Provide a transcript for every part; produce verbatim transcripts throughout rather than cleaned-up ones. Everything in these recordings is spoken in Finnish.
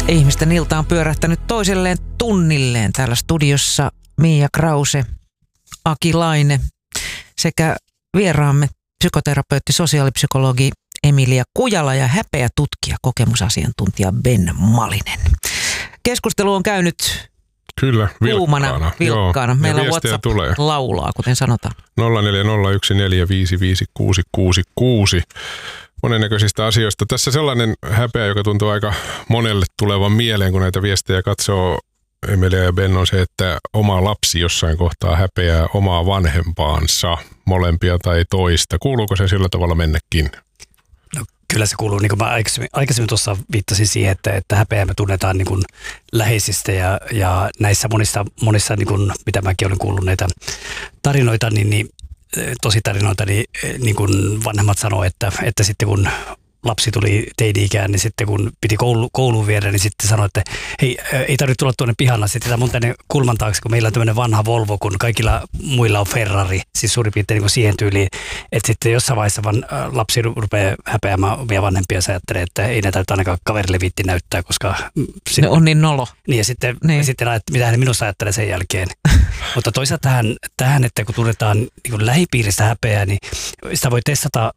Ihmisten ilta on pyörähtänyt toiselleen tunnilleen. Täällä studiossa Mia Krause, Aki Laine sekä vieraamme psykoterapeutti, sosiaalipsykologi Emilia Kujala ja häpeätutkija, kokemusasiantuntija Ben Malinen. Keskustelu on käynyt Kyllä, kuumana, vilkkaana. vilkkaana. Joo, meillä WhatsApp tulee. Laulaa, kuten sanotaan. nolla neljä nolla yksi neljä viisi viisi kuusi kuusi kuusi. Monennäköisistä asioista. Tässä sellainen häpeä, joka tuntuu aika monelle tulevan mieleen, kun näitä viestejä katsoo, Emilia ja Ben, on se, että oma lapsi jossain kohtaa häpeää omaa vanhempaansa, molempia tai toista. Kuuluuko se sillä tavalla mennäkin? No, kyllä se kuuluu, niin kuin mä aikaisemmin, aikaisemmin tuossa viittasin siihen, että, että häpeää me tunnetaan niin kuin läheisistä ja, ja näissä monissa, monissa niin kuin, mitä mäkin olen kuullut näitä tarinoita, niin, niin tositarinoita, niin, niin kuin vanhemmat sanoo, että, että sitten kun lapsi tuli teini-ikään, niin sitten kun piti koulu, kouluun viedä, niin sitten sanoi, että hei, ei tarvitse tulla tuonne pihalla, sitten mun tänne kulman taakse, kun meillä on tämmöinen vanha Volvo, kun kaikilla muilla on Ferrari, siis suurin piirtein niin siihen tyyliin, että sitten jossain vaiheessa van, lapsi rupeaa häpeämään omia vanhempia, ja ajattelee, että ei näitä ainakaan kaverille viitti näyttää, koska sit, ne on niin nolo. Niin, ja sitten, niin. sitten että mitä hän minusta ajattelee sen jälkeen. Mutta toisaalta tähän, tähän, että kun tunnetaan niin lähipiiristä häpeää, niin sitä voi testata.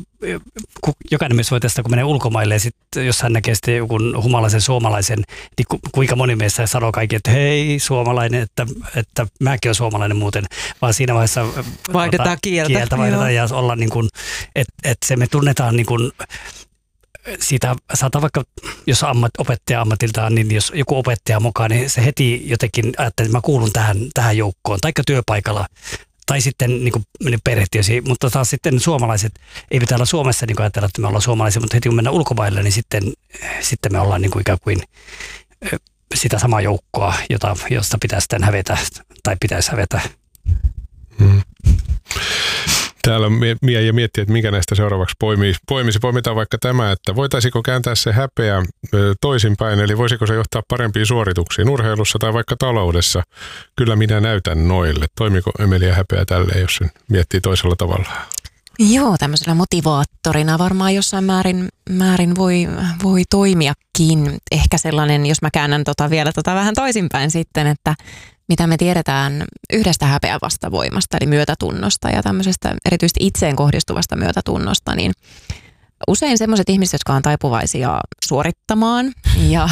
Jokainen myös voi testata, kun menee ulkomaille ja sitten jos hän näkee sitten joku humalaisen suomalaisen, niin ku, kuinka moni meistä sanoo kaikki, että hei suomalainen, että, että mäkin olen suomalainen muuten, vaan siinä vaiheessa vaihdetaan kieltä, kieltä vaihdetaan ja olla niin kuin, että, että se me tunnetaan niin kuin, siitä saattaa vaikka, jos ammat, opettaja ammatiltaan, niin jos joku opettaja mukaan, niin se heti jotenkin ajattelee, että mä kuulun tähän, tähän joukkoon, taikka työpaikalla. Tai sitten niin kuin perhetiesi, mutta taas sitten suomalaiset, ei pitää olla Suomessa niin kuin ajatella, että me ollaan suomalaisia, mutta heti kun mennään ulkomaille, niin sitten, sitten me ollaan niin kuin ikään kuin sitä samaa joukkoa, jota, josta pitää sitten hävetä tai pitäisi hävetä. Hmm. Täällä Mia ja miettii, että mikä näistä seuraavaksi poimisi. poimisi. Poimitaan vaikka tämä, että voitaisiko kääntää se häpeä toisinpäin, eli voisiko se johtaa parempiin suorituksiin urheilussa tai vaikka taloudessa. Kyllä minä näytän noille. Toimiko Emilia häpeä tälleen, jos sen miettii toisella tavalla? Joo, tämmöisenä motivaattorina varmaan jossain määrin, määrin voi, voi toimiakin. Ehkä sellainen, jos mä käännän tota vielä tota vähän toisinpäin sitten, että mitä me tiedetään yhdestä häpeän vastavoimasta, eli myötätunnosta ja tämmöisestä erityisesti itseen kohdistuvasta myötätunnosta, niin usein semmoiset ihmiset, jotka on taipuvaisia suorittamaan ja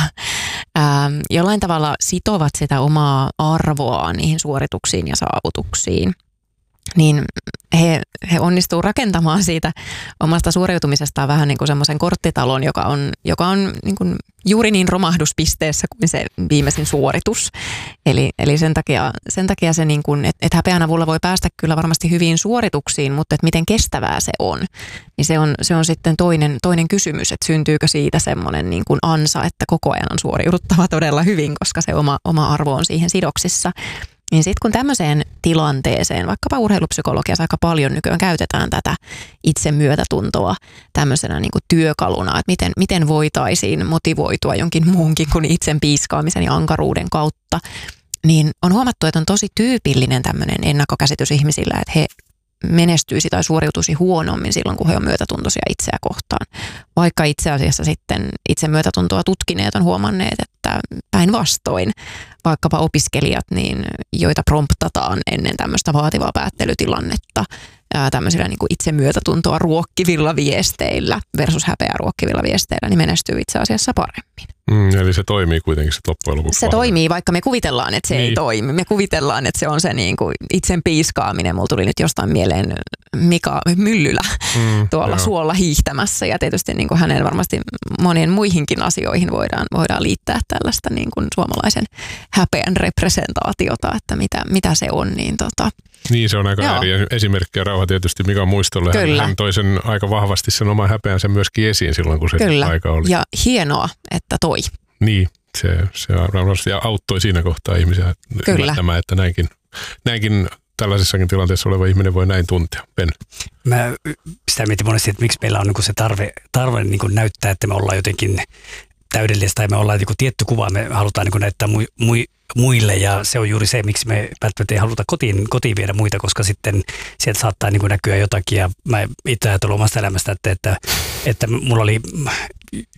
ää, jollain tavalla sitovat sitä omaa arvoa niihin suorituksiin ja saavutuksiin, niin he, he onnistuu rakentamaan siitä omasta suoriutumisestaan vähän niin kuin semmoisen korttitalon, joka on, joka on niin kuin juuri niin romahduspisteessä kuin se viimeisin suoritus. Eli, eli sen takia, sen takia se, niin kuin, että et häpeän avulla voi päästä kyllä varmasti hyviin suorituksiin, mutta että miten kestävää se on, niin se on, se on sitten toinen, toinen kysymys, että syntyykö siitä semmoinen niin kuin ansa, että koko ajan on suoriuduttava todella hyvin, koska se oma, oma arvo on siihen sidoksissa. Niin sitten kun tämmöiseen tilanteeseen, vaikkapa urheilupsykologiassa aika paljon nykyään käytetään tätä itsemyötätuntoa tämmöisenä niin kuin työkaluna, että miten, miten voitaisiin motivoitua jonkin muunkin kuin itsen piiskaamisen ja ankaruuden kautta, niin on huomattu, että on tosi tyypillinen tämmöinen ennakkokäsitys ihmisillä, että he menestyisi tai suoriutuisi huonommin silloin, kun he on myötätuntoisia itseä kohtaan. Vaikka itse asiassa sitten itse myötätuntoa tutkineet on huomanneet, että päinvastoin vaikkapa opiskelijat, niin, joita promptataan ennen tämmöistä vaativaa päättelytilannetta ää, tämmöisillä niin kuin itse myötätuntoa ruokkivilla viesteillä versus häpeää ruokkivilla viesteillä, niin menestyy itse asiassa paremmin. Mm, eli se toimii kuitenkin se loppujen lopuksi. Se vahva. Toimii, vaikka me kuvitellaan, että se niin. ei toimi. Me kuvitellaan, että se on se niin kuin itsen piiskaaminen. Mulla tuli nyt jostain mieleen Mika Myllylä mm, tuolla joo. suolla hiihtämässä. Ja tietysti niin kuin hänen varmasti monien muihinkin asioihin voidaan, voidaan liittää tällaista niin kuin suomalaisen häpeän representaatiota, että mitä, mitä se on. Niin, tota, niin se on aika joo. eri esimerkki ja rauha tietysti Mikan muistolle. Hän, hän toi sen aika vahvasti sen oman häpeänsä myöskin esiin silloin, kun se Kyllä. aika oli. Ja hienoa, että toi. Niin, se, se varmasti auttoi siinä kohtaa ihmisiä ymmärtämään, että näinkin, näinkin tällaisessakin tilanteessa oleva ihminen voi näin tuntea. Ben. Mä sitä mietin monesti, että miksi meillä on niin se tarve, tarve niin näyttää, että me ollaan jotenkin täydellistä tai me ollaan joku tietty kuva, me halutaan niin näyttää mui, mui, muille ja se on juuri se, miksi me välttämättä ei haluta kotiin, kotiin viedä muita, koska sitten sieltä saattaa niin näkyä jotakin ja mä itse ajattelen omasta elämästä, että, että, että mulla oli